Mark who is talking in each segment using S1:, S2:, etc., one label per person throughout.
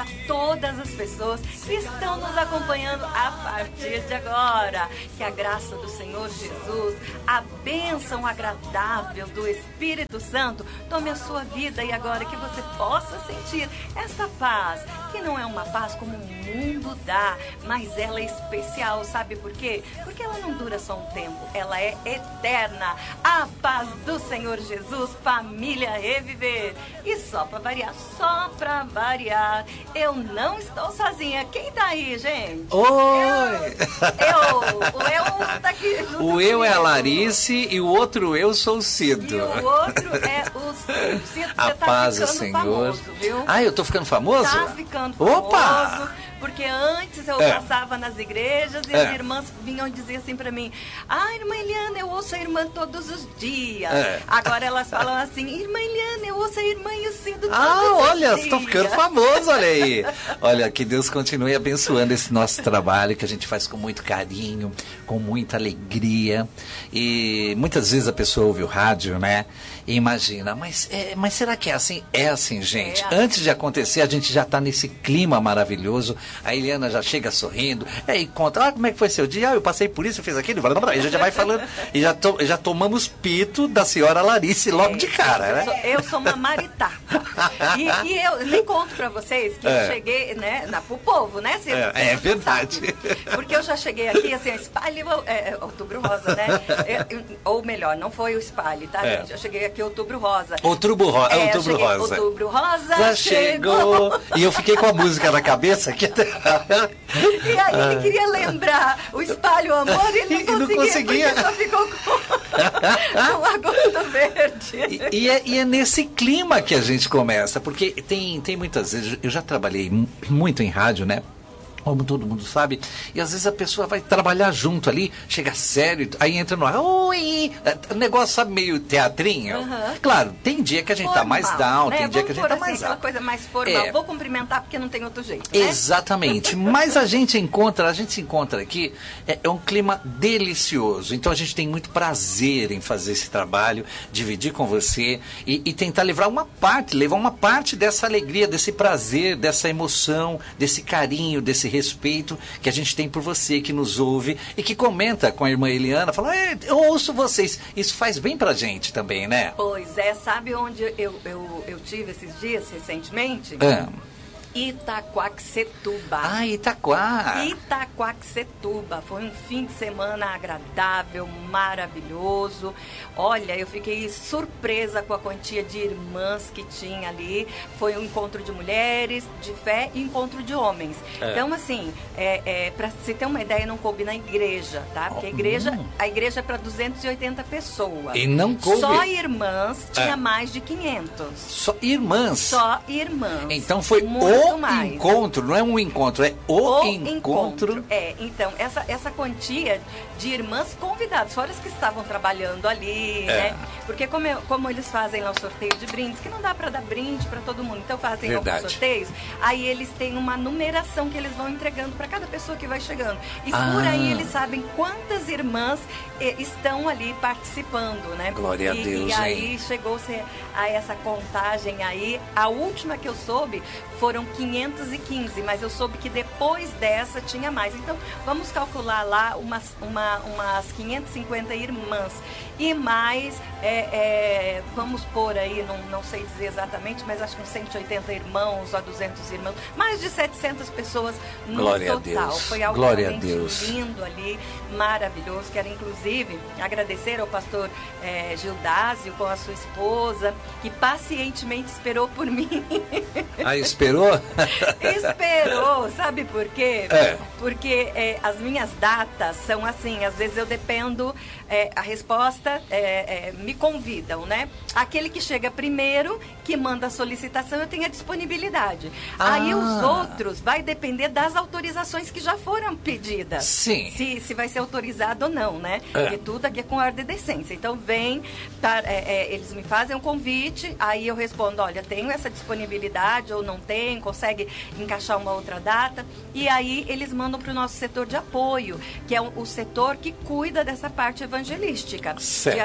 S1: a todas as pessoas que estão nos acompanhando a partir de agora. Que a graça do Senhor Jesus, a bênção agradável do Espírito Santo tome a sua vida e agora que você possa sentir esta paz, que não é uma paz como o mundo dá, mas ela é especial, sabe por quê? Porque ela não dura só um tempo, ela é eterna. A paz do Senhor Jesus, família Reviver. E só para variar, eu não estou sozinha. Quem tá aí, gente?
S2: Oi!
S1: O eu tá aqui junto
S2: O eu
S1: comigo.
S2: é a Larice e o outro eu sou o Cido.
S1: E o outro é o Cido. Cido,
S2: A
S1: você tá
S2: paz do
S1: ficando
S2: Senhor.
S1: famoso, viu?
S2: Ah, eu tô ficando famoso?
S1: Tá ficando famoso.
S2: Opa!
S1: Porque antes eu
S2: É.
S1: passava nas igrejas e as irmãs vinham dizer assim pra mim: ah, irmã Eliana, eu ouço a irmã todos os dias.
S2: É.
S1: Agora elas falam assim: irmã Eliana, eu ouço a irmã e o Cido todos
S2: Ah,
S1: os
S2: olha,
S1: dias.
S2: estou ficando famoso, olha aí. Olha, que Deus continue abençoando esse nosso trabalho que a gente faz com muito carinho, com muita alegria. E muitas vezes a pessoa ouve o rádio, né? E imagina, mas será que é assim? É assim, gente.
S1: É assim.
S2: Antes de acontecer, a gente já está nesse clima maravilhoso. A Eliana já chega sorrindo, e conta, como é que foi seu dia? Eu passei por isso, eu fiz aquilo. E a gente já vai falando, e já tomamos pito da senhora Larice logo de cara, né?
S1: Eu sou uma maritata. E eu nem conto pra vocês que eu cheguei, né, pro povo, né?
S2: É verdade.
S1: Porque eu já cheguei aqui, assim, espalhe, Outubro Rosa, né? Ou melhor, não foi o espalhe, tá, gente? Eu cheguei aqui Outubro Rosa.
S2: Outubro Rosa.
S1: Eu cheguei, Outubro Rosa
S2: Já chegou. E eu fiquei com a música na cabeça aqui.
S1: E aí ele queria lembrar o espalho o amor e ele não conseguia. Porque só ficou com a gosto verde.
S2: E é nesse clima que a gente começa, porque tem muitas vezes, eu já trabalhei muito em rádio, né? Como todo mundo sabe, e às vezes a pessoa vai trabalhar junto ali, chega sério, aí entra no ar, oi, o negócio, sabe, meio teatrinho. Claro, tem dia que a gente tá mais down, né? Tem dia que a gente tá mais
S1: aquela
S2: up.
S1: coisa mais formal. Vou cumprimentar porque não tem outro jeito, né?
S2: Exatamente, mas a gente se encontra aqui, é um clima delicioso, então a gente tem muito prazer em fazer esse trabalho, dividir com você e tentar levar uma parte dessa alegria, desse prazer, dessa emoção, desse carinho, desse respeito que a gente tem por você, que nos ouve e que comenta com a irmã Eliana, fala, eu ouço vocês. Isso faz bem pra gente também, né?
S1: Pois é, sabe onde eu tive esses dias recentemente? Itaquaquecetuba.
S2: Ah, Itaquá.
S1: Itaquaquecetuba. Foi um fim de semana agradável, maravilhoso. Olha, eu fiquei surpresa com a quantia de irmãs que tinha ali. Foi um encontro de mulheres, de fé e encontro de homens. Então, assim, pra você ter uma ideia, não coube na igreja, tá? Porque a igreja é para 280 pessoas.
S2: E não coube.
S1: Só irmãs tinha mais de 500.
S2: Só irmãs?
S1: Só irmãs.
S2: Então foi
S1: muito mais.
S2: Encontro, não é um encontro, é o encontro.
S1: Então, essa quantia de irmãs convidadas, fora as que estavam trabalhando ali, né? Porque como eles fazem lá o sorteio de brindes, que não dá para dar brinde para todo mundo, então fazem alguns sorteios, aí eles têm uma numeração que eles vão entregando para cada pessoa que vai chegando. E por aí eles sabem quantas irmãs estão ali participando, né?
S2: Glória a Deus,
S1: e aí chegou-se a essa contagem aí, a última que eu soube foram 515, mas eu soube que depois dessa tinha mais. Então, vamos calcular lá umas 550 irmãs. E mais, vamos pôr aí, não sei dizer exatamente, mas acho que uns 180 irmãos ou 200 irmãos. Mais de 700 pessoas no
S2: Glória
S1: total.
S2: A Deus.
S1: Foi algo
S2: Glória
S1: realmente
S2: a Deus.
S1: lindo ali, maravilhoso. Quero, inclusive, agradecer ao pastor Gildásio com a sua esposa, que pacientemente esperou por mim.
S2: Ah, esperou?
S1: Esperou, sabe por quê? Porque as minhas datas são assim, às vezes eu dependo, a resposta me convidam, né? Aquele que chega primeiro, que manda a solicitação, eu tenho a disponibilidade. Aí os outros vai depender das autorizações que já foram pedidas.
S2: Sim.
S1: Se vai ser autorizado ou não, né? Porque tudo aqui é com ordem e decência. Então eles me fazem um convite, aí eu respondo, olha, tenho essa disponibilidade ou não tenho, consegue encaixar uma outra data. E aí eles mandam para o nosso setor de apoio, que é o setor que cuida dessa parte evangelística.
S2: Certo.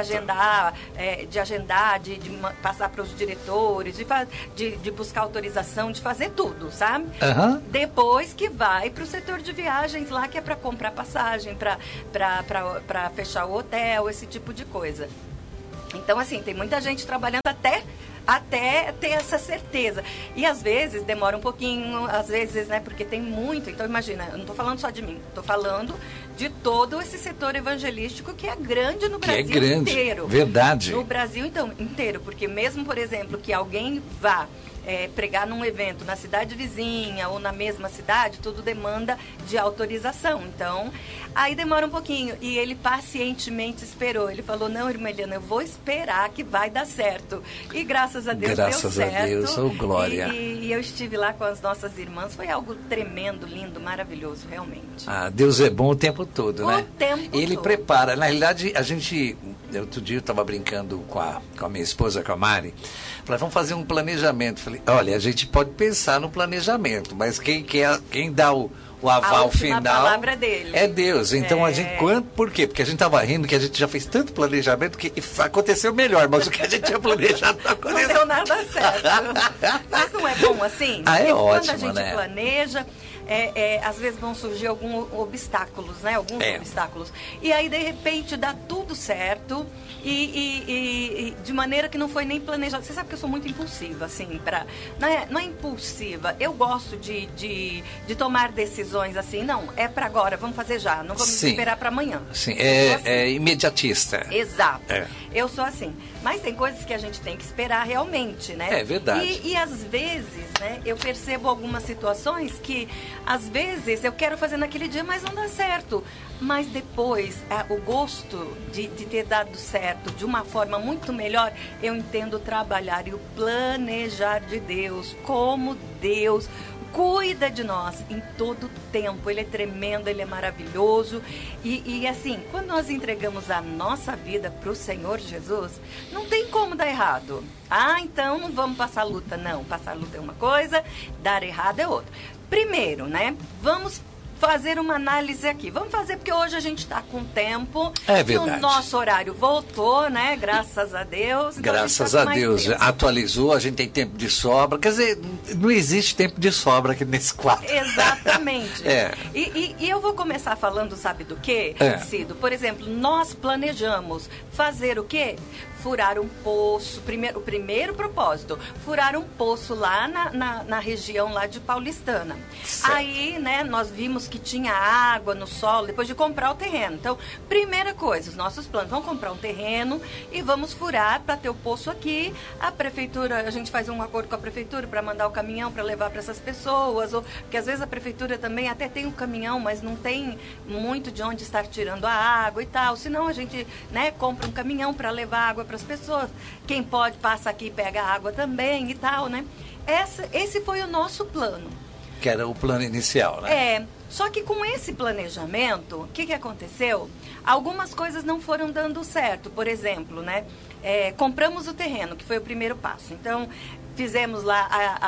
S1: De agendar, de passar para os diretores, de buscar autorização, de fazer tudo, sabe?
S2: Uhum.
S1: Depois que vai para o setor de viagens lá, que é para comprar passagem, para fechar o hotel, esse tipo de coisa. Então, assim, tem muita gente trabalhando até ter essa certeza. E às vezes demora um pouquinho, às vezes, né, porque tem muito. Então, imagina, eu não estou falando só de mim, estou falando de todo esse setor evangelístico que é grande no Brasil inteiro.
S2: Verdade.
S1: No Brasil, então, inteiro, porque mesmo, por exemplo, que alguém vá pregar num evento na cidade vizinha ou na mesma cidade, tudo demanda de autorização. Então, aí demora um pouquinho. E ele pacientemente esperou. Ele falou, não, irmã Eliana, eu vou esperar que vai dar certo. E graças a Deus deu certo.
S2: Graças a Deus, oh glória.
S1: E eu estive lá com as nossas irmãs. Foi algo tremendo, lindo, maravilhoso, realmente.
S2: Ah, Deus é bom o tempo todo, né?
S1: O tempo
S2: Ele
S1: todo.
S2: prepara. Na realidade, a gente... Outro dia eu estava brincando com a minha esposa, com a Mari. Falei, vamos fazer um planejamento. Falei, olha, a gente pode pensar no planejamento, mas quem dá o aval final... A
S1: palavra dele.
S2: É Deus. Então, a gente... Por quê? Porque a gente estava rindo que a gente já fez tanto planejamento que aconteceu melhor, mas o que a gente tinha planejado não aconteceu.
S1: Não deu nada certo. Mas não é bom assim?
S2: Ah, é ótimo,
S1: quando a gente
S2: né?
S1: planeja... às vezes vão surgir alguns obstáculos, né? Alguns obstáculos. E aí, de repente, dá tudo certo e de maneira que não foi nem planejado. Você sabe que eu sou muito impulsiva, assim, não é impulsiva. Eu gosto de tomar decisões assim, não, é para agora, vamos fazer já, não vamos esperar para amanhã.
S2: Sim,
S1: assim.
S2: é imediatista.
S1: Exato. Eu sou assim. Mas tem coisas que a gente tem que esperar realmente, né?
S2: É verdade.
S1: E às vezes, né, eu percebo algumas situações que, às vezes, eu quero fazer naquele dia, mas não dá certo. Mas depois, o gosto de ter dado certo de uma forma muito melhor, eu entendo trabalhar e o planejar de Deus, como Deus cuida de nós em todo o tempo. Ele é tremendo, ele é maravilhoso. E assim, quando nós entregamos a nossa vida para o Senhor Jesus, não tem como dar errado. Ah, então não vamos passar luta. Não, passar luta é uma coisa, dar errado é outra. Primeiro, né, vamos fazer uma análise aqui. Vamos fazer porque hoje a gente está com tempo.
S2: É verdade.
S1: E o nosso horário voltou, né? Graças a Deus. Então
S2: graças a Deus. Atualizou, a gente tem tempo de sobra. Quer dizer, não existe tempo de sobra aqui nesse quadro.
S1: Exatamente. E eu vou começar falando, sabe do quê, Cido? Por exemplo, nós planejamos fazer o quê? Furar um poço, o primeiro propósito, furar um poço lá na região lá de Paulistana. Certo. Aí, né, nós vimos que tinha água no solo, depois de comprar o terreno. Então, primeira coisa, os nossos planos, vamos comprar um terreno e vamos furar para ter o poço aqui. A prefeitura, a gente faz um acordo com a prefeitura para mandar o caminhão para levar para essas pessoas, porque às vezes a prefeitura também até tem um caminhão, mas não tem muito de onde estar tirando a água e tal. Senão a gente, né, compra um caminhão para levar água para as pessoas. Quem pode passa aqui e pega água também e tal, né? Esse foi o nosso plano.
S2: Que era o plano inicial, né?
S1: Só que com esse planejamento, o que aconteceu? Algumas coisas não foram dando certo. Por exemplo, né? Compramos o terreno, que foi o primeiro passo. Então, fizemos lá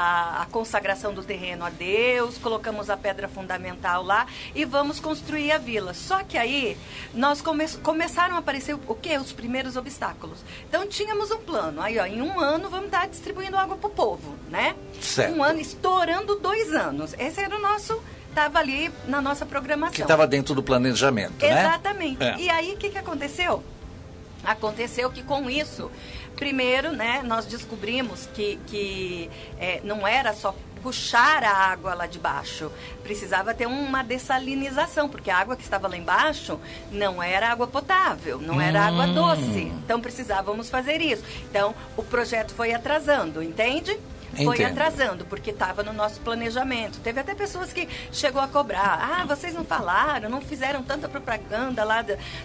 S1: a consagração do terreno a Deus, colocamos a pedra fundamental lá e vamos construir a vila. Só que aí, nós começaram a aparecer o quê? Os primeiros obstáculos. Então, tínhamos um plano. Aí, ó, em um ano, vamos estar distribuindo água para o povo, né?
S2: Certo.
S1: Um ano, estourando 2 anos. Esse era o nosso... Estava ali na nossa programação.
S2: Que estava dentro do planejamento, né?
S1: Exatamente. E aí, o que aconteceu? Aconteceu que com isso, primeiro, né, nós descobrimos que não era só puxar a água lá de baixo, precisava ter uma dessalinização, porque a água que estava lá embaixo não era água potável, não era água doce. Então precisávamos fazer isso. Então o projeto foi atrasando, entende? Foi atrasando, porque estava no nosso planejamento. Teve até pessoas que chegou a cobrar. Ah, vocês não falaram, não fizeram tanta propaganda lá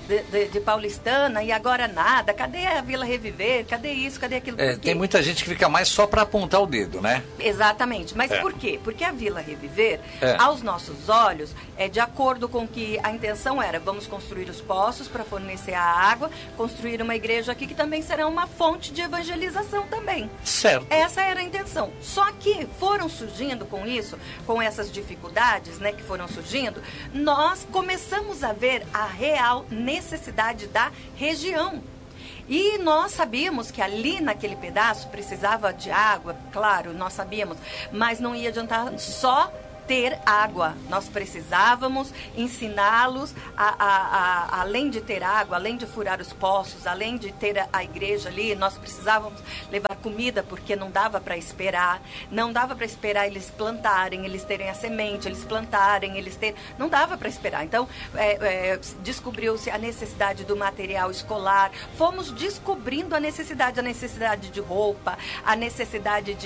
S1: de Paulistana e agora nada. Cadê a Vila Reviver? Cadê isso? Cadê aquilo?
S2: Tem muita gente que fica mais só para apontar o dedo, né?
S1: Exatamente. Mas por quê? Porque a Vila Reviver, aos nossos olhos, de acordo com que a intenção era, vamos construir os poços para fornecer a água, construir uma igreja aqui que também será uma fonte de evangelização também.
S2: Certo.
S1: Essa era a intenção. situação. Só que foram surgindo com isso, com essas dificuldades, né, que foram surgindo, nós começamos a ver a real necessidade da região. E nós sabíamos que ali naquele pedaço precisava de água, claro, nós sabíamos, mas não ia adiantar só ter água. Nós precisávamos ensiná-los além de ter água, além de furar os poços, além de ter a igreja ali, nós precisávamos levar comida, porque não dava para esperar. Não dava para esperar eles plantarem, eles terem a semente, eles plantarem, não dava para esperar. Então, descobriu-se a necessidade do material escolar. Fomos descobrindo a necessidade de roupa, a necessidade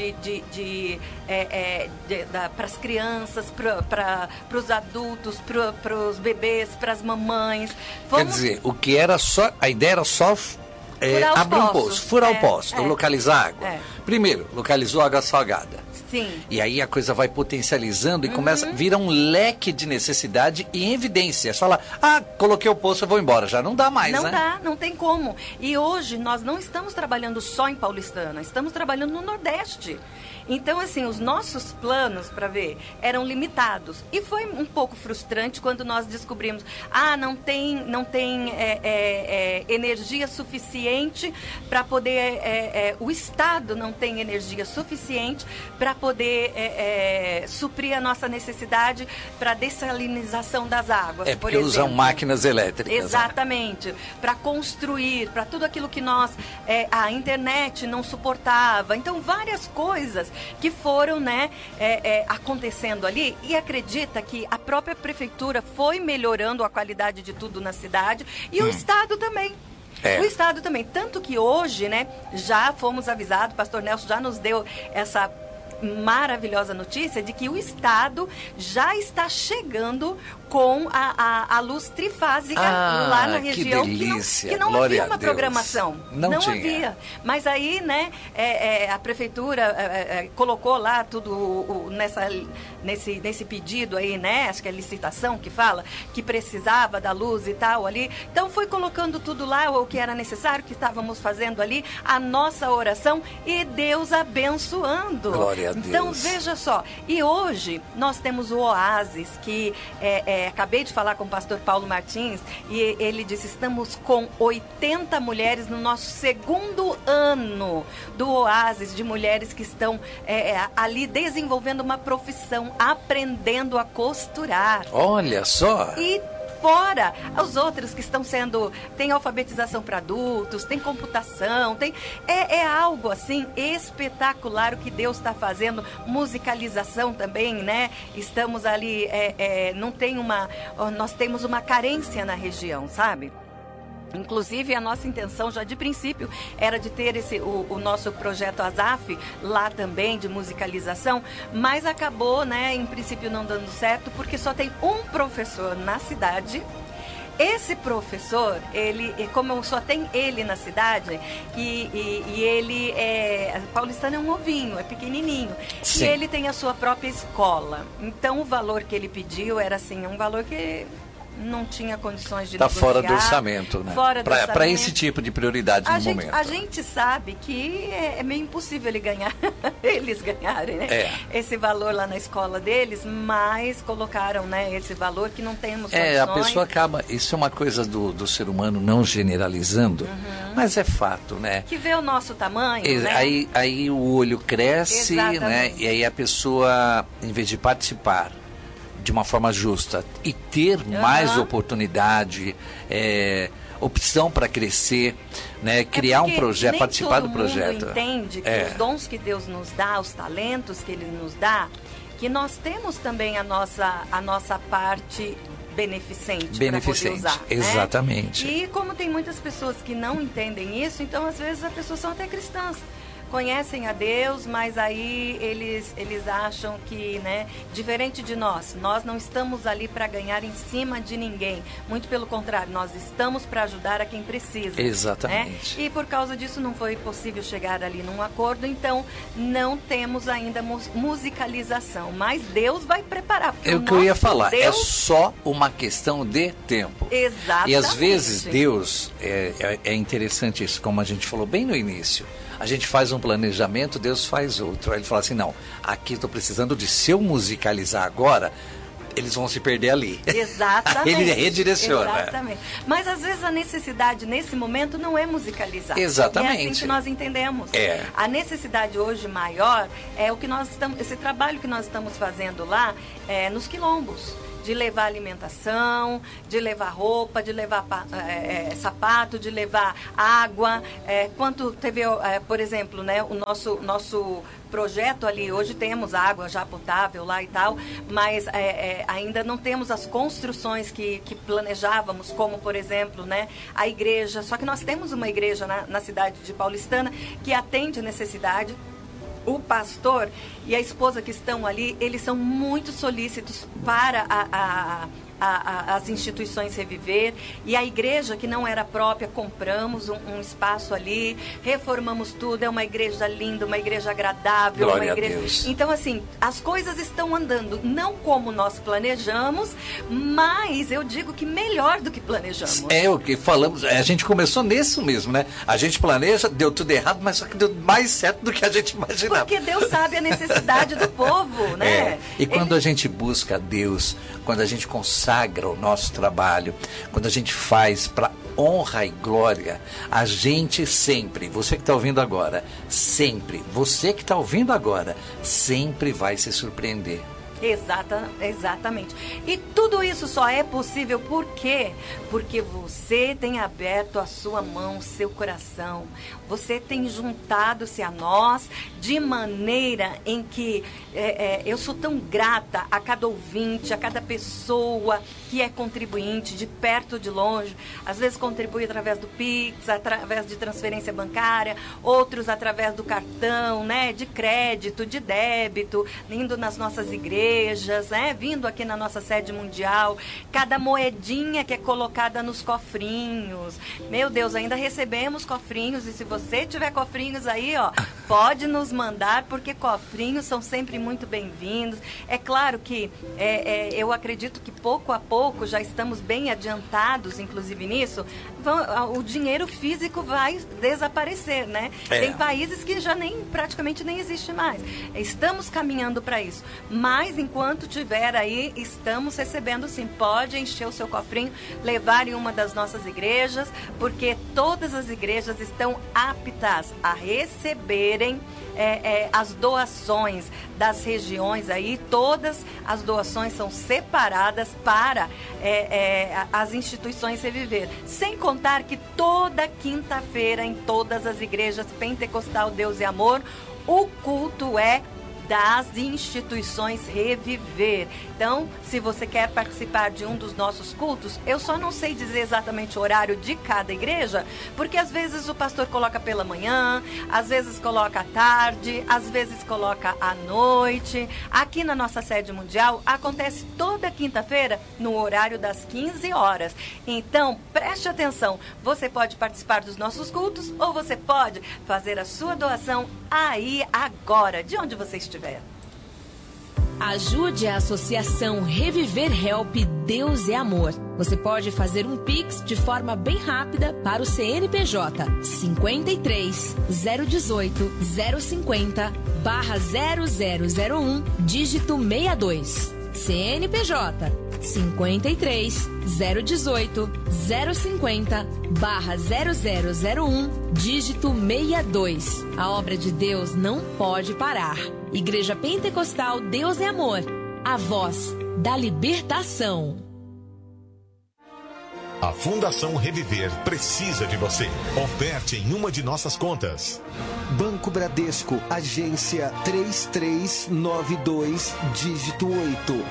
S1: para as crianças, para os adultos, para os bebês, para as mamães.
S2: Quer dizer, o que era só, a ideia era só abrir um poço, furar o poço, localizar água. Primeiro, localizou água salgada.
S1: Sim.
S2: E aí a coisa vai potencializando e vira um leque de necessidade e evidência. É só falar, coloquei o poço, eu vou embora. Já não dá mais,
S1: né?
S2: Não
S1: dá, não tem como. E hoje nós não estamos trabalhando só em Paulistana, estamos trabalhando no Nordeste. Então, assim, os nossos planos, para ver, eram limitados. E foi um pouco frustrante quando nós descobrimos, não tem energia suficiente para poder, o Estado não tem energia suficiente para poder suprir a nossa necessidade para dessalinização das águas,
S2: porque usam máquinas elétricas.
S1: Exatamente. Para construir, para tudo aquilo que a internet não suportava. Então, várias coisas que foram, né, acontecendo ali, e acredita que a própria prefeitura foi melhorando a qualidade de tudo na cidade e o Estado também. O Estado também. Tanto que hoje, né, já fomos avisados, o pastor Nelson já nos deu essa maravilhosa notícia de que o Estado já está chegando com a luz trifásica lá na região, que não havia uma programação. Não havia. Mas aí, né, a prefeitura colocou lá tudo nesse pedido aí, né, acho que é licitação que fala, que precisava da luz e tal ali. Então foi colocando tudo lá, o que era necessário, que estávamos fazendo ali, a nossa oração e Deus abençoando.
S2: Glória a Deus.
S1: Então veja só, e hoje nós temos o Oásis, que acabei de falar com o pastor Paulo Martins, e ele disse, estamos com 80 mulheres no nosso segundo ano do Oásis, de mulheres que estão ali desenvolvendo uma profissão, aprendendo a costurar.
S2: Olha só!
S1: E fora os outros que estão tem alfabetização para adultos, tem computação, é algo assim espetacular o que Deus está fazendo, musicalização também, né? Estamos ali, nós temos uma carência na região, sabe? Inclusive, a nossa intenção já de princípio era de ter o nosso projeto ASAF lá também, de musicalização, mas acabou, né, em princípio não dando certo, porque só tem um professor na cidade. Esse professor, como só tem ele na cidade, e ele paulistano é um ovinho, é pequenininho,
S2: Sim.
S1: E ele tem a sua própria escola. Então, o valor que ele pediu era assim, um valor que não tinha condições de negociar.
S2: Está fora do orçamento, né? Para esse tipo de prioridade no momento.
S1: A gente sabe que é meio impossível eles ganharem, né? Esse valor lá na escola deles, mas colocaram, né, esse valor que não temos condições.
S2: A pessoa acaba, isso é uma coisa do ser humano, não generalizando, mas é fato, né?
S1: Que vê o nosso tamanho, né?
S2: Aí o olho cresce, né? E aí a pessoa, em vez de participar de uma forma justa e ter mais oportunidade, opção para crescer, né, criar um projeto, participar do projeto.
S1: Todo mundo entende que os dons que Deus nos dá, os talentos que Ele nos dá, que nós temos também a nossa parte beneficente para poder usar.
S2: Exatamente.
S1: Né? E como tem muitas pessoas que não entendem isso, então às vezes as pessoas são até cristãs. Conhecem a Deus, mas aí eles acham que, né, diferente de nós não estamos ali para ganhar em cima de ninguém. Muito pelo contrário, nós estamos para ajudar a quem precisa.
S2: Exatamente.
S1: Né? E por causa disso não foi possível chegar ali num acordo, então não temos ainda musicalização. Mas Deus vai preparar.
S2: É o que eu ia falar, é só uma questão de tempo.
S1: Exatamente.
S2: E às vezes Deus, é interessante isso, como a gente falou bem no início, A gente faz um planejamento, Deus faz outro. Aí ele fala assim, não, aqui estou precisando de se eu musicalizar agora, eles vão se perder ali.
S1: Exatamente.
S2: Ele redireciona.
S1: Exatamente. Mas às vezes a necessidade nesse momento não é musicalizar.
S2: Exatamente.
S1: É assim que nós entendemos.
S2: É.
S1: A necessidade hoje maior é o que nós estamos, esse trabalho que nós estamos fazendo lá nos quilombos. De levar alimentação, de levar roupa, de levar sapato, de levar água. Quanto teve, por exemplo, né, o nosso projeto ali, hoje temos água já potável lá e tal, mas ainda não temos as construções que planejávamos, como, por exemplo, né, a igreja. Só que nós temos uma igreja na cidade de Paulistana que atende a necessidade. O pastor e a esposa que estão ali, eles são muito solícitos para as instituições Reviver, e a igreja que não era própria, compramos um espaço ali, reformamos tudo, é uma igreja linda, uma igreja agradável.
S2: Glória
S1: uma igreja...
S2: a Deus.
S1: Então, assim, as coisas estão andando, não como nós planejamos, mas eu digo que melhor do que planejamos.
S2: É o que falamos, a gente começou nisso mesmo, né? A gente planeja, deu tudo errado, mas só que deu mais certo do que a gente imaginava.
S1: Porque Deus sabe a necessidade do povo, né?
S2: E quando a gente busca Deus, quando a gente consagra o nosso trabalho, quando a gente faz para honra e glória, a gente sempre, você que está ouvindo agora, sempre, você que está ouvindo agora, sempre vai se surpreender.
S1: Exatamente. E tudo isso só é possível por quê? Porque você tem aberto a sua mão, o seu coração. Você tem juntado-se a nós de maneira em que eu sou tão grata a cada ouvinte, a cada pessoa que é contribuinte, de perto ou de longe. Às vezes contribui através do Pix, através de transferência bancária, outros através do cartão, né, de crédito, de débito, indo nas nossas igrejas, né, vindo aqui na nossa sede mundial, cada moedinha que é colocada nos cofrinhos. Meu Deus, ainda recebemos cofrinhos, e se você tiver cofrinhos aí, ó, pode nos mandar, porque cofrinhos são sempre muito bem-vindos. É claro que eu acredito que pouco a pouco já estamos bem adiantados, inclusive nisso, o dinheiro físico vai desaparecer, né? Tem países que já praticamente nem existe mais. Estamos caminhando para isso. Mas enquanto tiver aí, estamos recebendo sim. Pode encher o seu cofrinho, levar em uma das nossas igrejas, porque todas as igrejas estão aptas a receberem as doações das regiões aí. Todas as doações são separadas para as instituições Reviver. Sem contar que toda quinta-feira em todas as igrejas Pentecostal Deus e Amor, o culto é das instituições Reviver. Então, se você quer participar de um dos nossos cultos, eu só não sei dizer exatamente o horário de cada igreja, porque às vezes o pastor coloca pela manhã, às vezes coloca à tarde, às vezes coloca à noite. Aqui na nossa sede mundial, acontece toda quinta-feira no horário das 15 horas. Então, preste atenção, você pode participar dos nossos cultos ou você pode fazer a sua doação aí agora, de onde você estiver.
S3: Ajude a Associação Reviver Help Deus é Amor. Você pode fazer um Pix de forma bem rápida para o CNPJ 53 018 050 /0001 dígito 62. CNPJ 53 018 050 /0001 dígito 62. A obra de Deus não pode parar. Igreja Pentecostal Deus é Amor, a voz da libertação.
S4: A Fundação Reviver precisa de você. Oferte em uma de nossas contas.
S5: Banco Bradesco, agência 3392, dígito 8.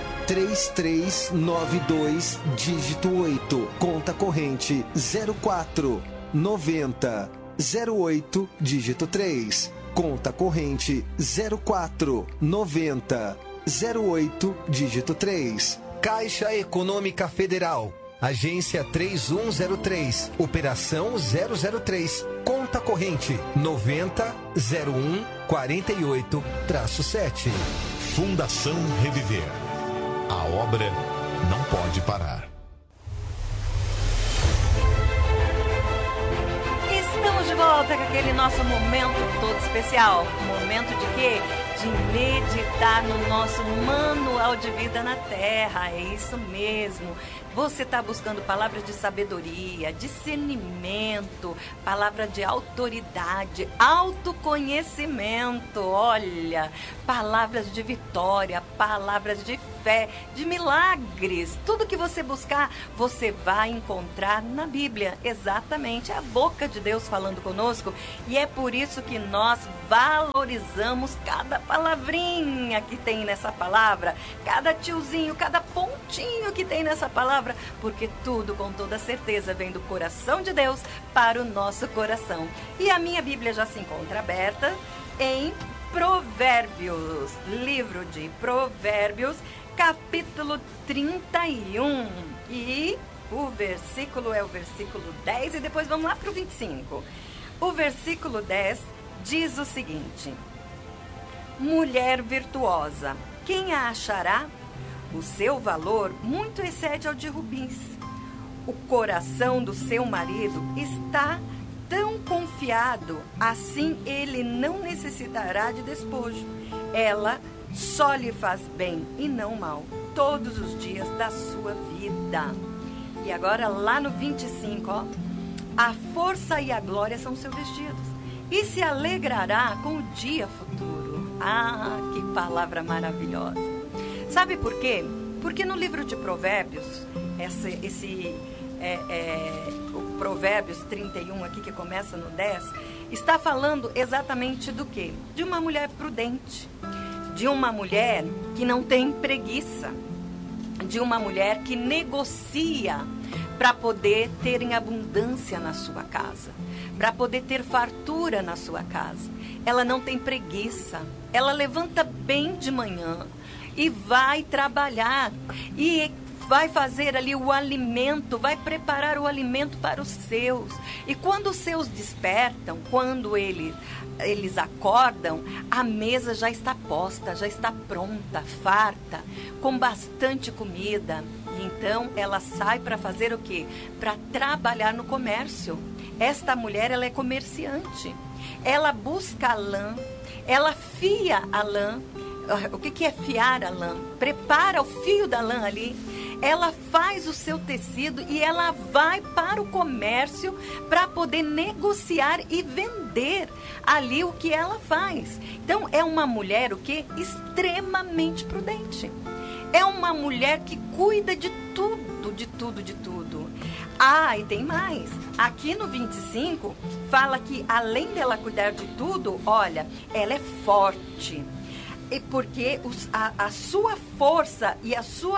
S5: 3392, dígito 8. Conta corrente 04 90 08, dígito 3. Conta corrente 04 90 08, dígito 3. Caixa Econômica Federal. Agência 3103, operação 003, conta corrente 9001 48-7.
S4: Fundação Reviver. A obra não pode parar.
S1: Estamos de volta volta com aquele nosso momento todo especial. Momento de quê? De meditar no nosso manual de vida na Terra. É isso mesmo. Você está buscando palavras de sabedoria, discernimento, palavra de autoridade, autoconhecimento, olha, palavras de vitória, palavras de fé, de milagres. Tudo que você buscar, você vai encontrar na Bíblia. Exatamente, é a boca de Deus falando conosco, e é por isso que nós valorizamos cada palavrinha que tem nessa palavra, cada tiozinho, cada pontinho que tem nessa palavra, porque tudo com toda certeza vem do coração de Deus para o nosso coração. E a minha Bíblia já se encontra aberta em Provérbios, livro de Provérbios, capítulo 31, e o versículo é o versículo 10, e depois vamos lá para o 25. O versículo 10 diz o seguinte: mulher virtuosa, quem a achará? O seu valor muito excede ao de rubins. O coração do seu marido está tão confiado, assim ele não necessitará de despojo. Ela só lhe faz bem e não mal, todos os dias da sua vida. E agora lá no 25, ó, a força e a glória são seus vestidos, e se alegrará com o dia futuro. Ah, que palavra maravilhosa! Sabe por quê? Porque no livro de Provérbios, o Provérbios 31 aqui, que começa no 10, está falando exatamente do quê? De uma mulher prudente, de uma mulher que não tem preguiça, de uma mulher que negocia para poder ter em abundância na sua casa, para poder ter fartura na sua casa. Ela não tem preguiça, ela levanta bem de manhã e vai trabalhar, e vai fazer ali o alimento, vai preparar o alimento para os seus. E quando os seus despertam, quando eles acordam, a mesa já está posta, já está pronta, farta, com bastante comida. E então ela sai para fazer o quê? Para trabalhar no comércio. Esta mulher, ela é comerciante. Ela busca a lã, ela fia a lã. O que é fiar a lã? Prepara o fio da lã ali. Ela faz o seu tecido e ela vai para o comércio para poder negociar e vender ali o que ela faz. Então, é uma mulher, o quê? Extremamente prudente. É uma mulher que cuida de tudo, de tudo, de tudo. Ah, e tem mais. Aqui no 25, fala que além dela cuidar de tudo, olha, ela é forte. E porque a sua força e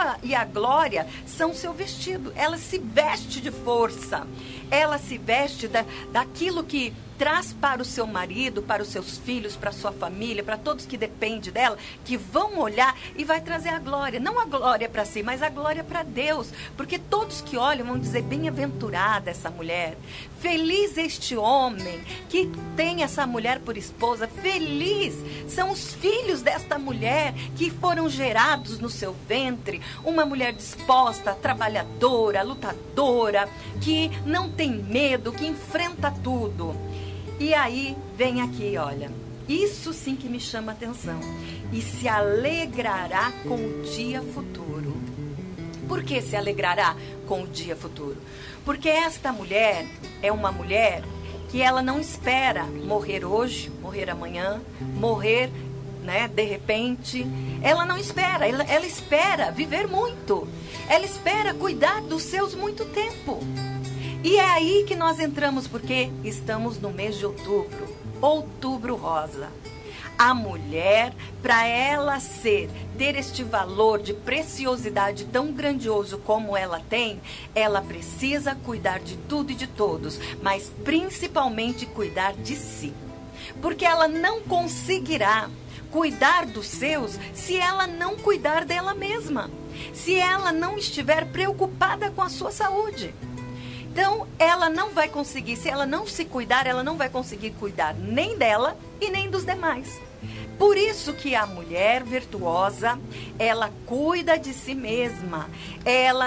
S1: a glória são seu vestido. Ela se veste de força. Ela se veste daquilo que traz para o seu marido, para os seus filhos, para a sua família, para todos que dependem dela, que vão olhar e vai trazer a glória. Não a glória para si, mas a glória para Deus. Porque todos que olham vão dizer, bem-aventurada essa mulher. Feliz este homem que tem essa mulher por esposa. Feliz são os filhos desta mulher que foram gerados no seu ventre. Uma mulher disposta, trabalhadora, lutadora, que não tem medo, que enfrenta tudo. E aí vem aqui, olha, isso sim que me chama a atenção. E se alegrará com o dia futuro. Por que se alegrará com o dia futuro? Porque esta mulher é uma mulher que ela não espera morrer hoje, morrer amanhã, morrer, né, de repente. Ela não espera, ela espera viver muito. Ela espera cuidar dos seus muito tempo. E é aí que nós entramos, porque estamos no mês de outubro, outubro rosa. A mulher, para ela ter este valor de preciosidade tão grandioso como ela tem, ela precisa cuidar de tudo e de todos, mas principalmente cuidar de si. Porque ela não conseguirá cuidar dos seus se ela não cuidar dela mesma, se ela não estiver preocupada com a sua saúde. Então, ela não vai conseguir, se ela não se cuidar, ela não vai conseguir cuidar nem dela e nem dos demais. Por isso que a mulher virtuosa, ela cuida de si mesma, ela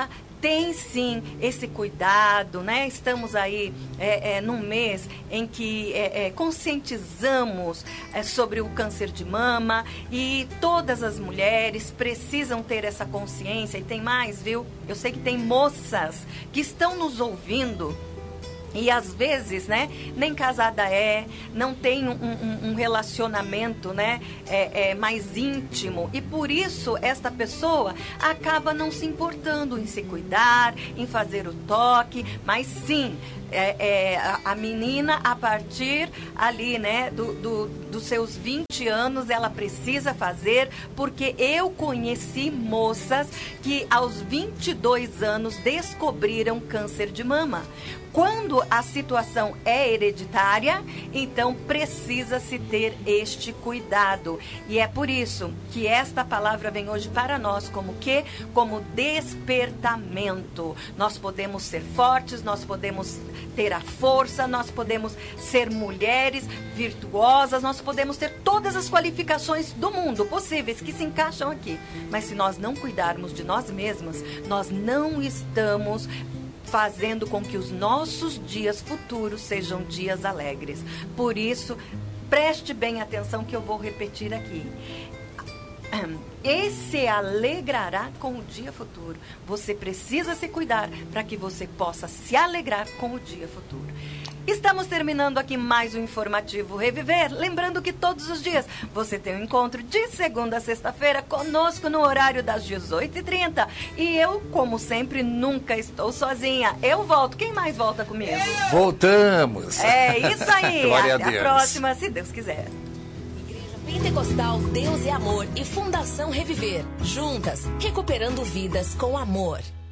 S1: tem sim esse cuidado, né? Estamos aí num mês em que conscientizamos sobre o câncer de mama, e todas as mulheres precisam ter essa consciência. E tem mais, viu? Eu sei que tem moças que estão nos ouvindo e às vezes, né, nem casada não tem um relacionamento, né, mais íntimo, e por isso esta pessoa acaba não se importando em se cuidar, em fazer o toque, mas sim, a menina, a partir ali, né, dos seus 20 anos, ela precisa fazer, porque eu conheci moças que aos 22 anos descobriram câncer de mama. Quando a situação é hereditária, então precisa-se ter este cuidado. E é por isso que esta palavra vem hoje para nós como quê? Como despertamento. Nós podemos ser fortes, nós podemos ter a força, nós podemos ser mulheres virtuosas, nós podemos ter todas as qualificações do mundo possíveis que se encaixam aqui. Mas se nós não cuidarmos de nós mesmas, nós não estamos fazendo com que os nossos dias futuros sejam dias alegres. Por isso, preste bem atenção que eu vou repetir aqui. E se alegrará com o dia futuro. Você precisa se cuidar para que você possa se alegrar com o dia futuro. Estamos terminando aqui mais um informativo Reviver. Lembrando que todos os dias você tem um encontro de segunda a sexta-feira conosco no horário das 18h30. E eu, como sempre, nunca estou sozinha. Eu volto. Quem mais volta comigo?
S2: Voltamos.
S1: É isso aí.
S2: Glória
S1: Até a próxima, se Deus quiser.
S3: Pentecostal Deus é Amor e Fundação Reviver. Juntas, recuperando vidas com amor.